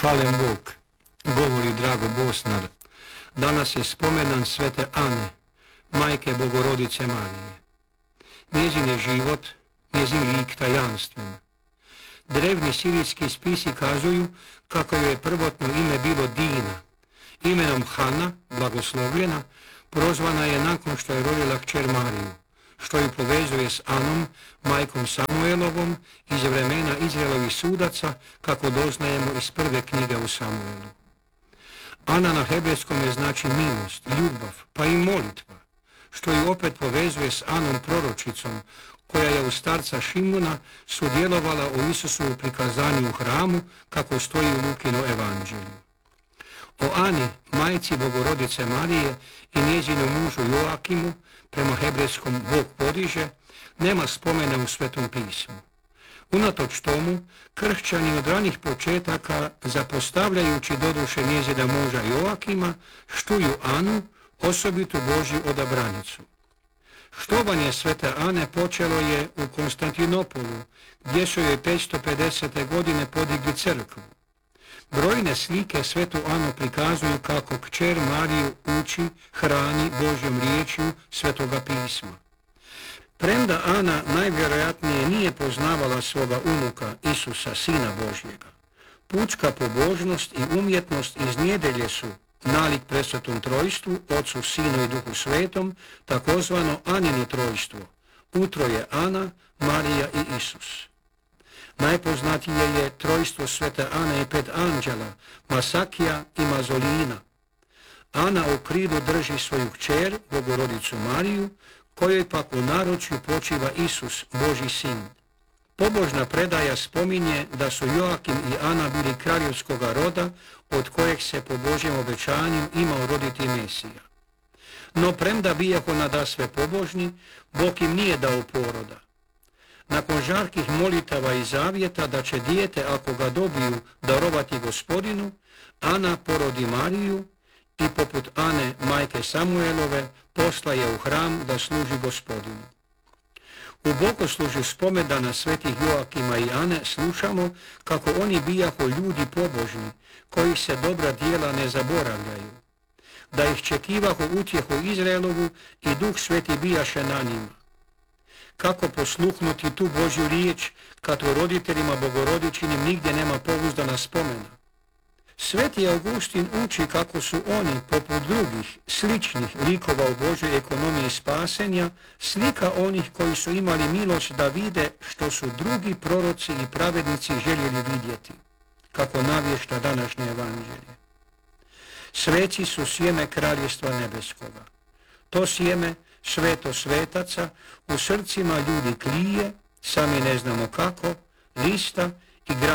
Hvalem Bog, govori Drago Bosnar. Danas je spomendan Svete Ane, majke Bogorodice Marije. Njezin je život, njezin lik tajanstven. Drevni sirijski spisi kazuju kako joj je prvotno ime bilo Dina. Imenom Hana, blagoslovljena, prozvana je nakon što je rodila kćer Mariju, što ju povezuje s Anom, majkom Samuelovom, iz vremena Izraelovih sudaca, kako doznajemo iz prve knjige u Samuelu. Ana na hebrejskom je znači milost, ljubav, pa i molitva, što ju opet povezuje s Anom proročicom, koja je u starca Šimuna sudjelovala u Isusovu prikazanju u hramu, kako stoji u Lukinu evanđelju. O Ani, majci Bogorodice Marije i njezinom mužu Joakimu, prema hebrejskom Bog podiže, nema spomena u Svetom pismu. Unatoč tomu, kršćani od ranih početaka, zapostavljajući doduše njezina muža Joakima, štuju Anu, osobitu Božju odabranicu. Štovanje Svete Ane počelo je u Konstantinopolu, gdje su joj 550. godine podigli crkvu. Brojne slike Svetu Anu prikazuju kako kćer Mariju uči, hrani Božjom riječju Svetoga pisma. Premda Ana najvjerojatnije nije poznavala svoga unuka Isusa, Sina Božjega, pučka pobožnost i umjetnost iz Njedelje su nalik presvetom trojstvu, Otcu, Sinu i Duhu Svetom, takozvano Anino trojstvo, utroje Ana, Marija i Isus. Najpoznatije je trojstvo Svete Ane i 5 anđela, Masakija i Mazolina. Ana u krilu drži svoju kćer, Bogorodicu Mariju, kojoj pak u naručju počiva Isus, Božji sin. Pobožna predaja spominje da su Joakim i Ana bili kraljevskoga roda, od kojeg se po Božjem obećanju imao roditi Mesija. No premda bijahu nadasve pobožni, Bog im nije dao poroda. Nakon žarkih molitava i zavjeta da će dijete, ako ga dobiju, darovati Gospodinu, Ana porodi Mariju i poput Ane, majke Samuelove, posla je u hram da služi Gospodinu. U bogoslužju spomendana svetih Joakima i Ane slušamo kako oni bijahu ljudi pobožni, koji se dobra djela ne zaboravljaju, da ih čekivahu utjehu Izraelovu i Duh Sveti bijaše na njima. Kako posluhnuti tu Božju riječ, kad u roditeljima Bogorodičinim nigdje nema pouzdana spomena? Sveti Augustin uči kako su oni, poput drugih, sličnih likova u Božoj ekonomiji spasenja, slika onih koji su imali milost da vide što su drugi proroci i pravednici željeli vidjeti, kako navješta današnje evanđelje. Sveci su sjeme Kraljevstva nebeskoga. To sjeme, sveto svetaca, u srcima ljudi klije, sami ne znamo kako, lista i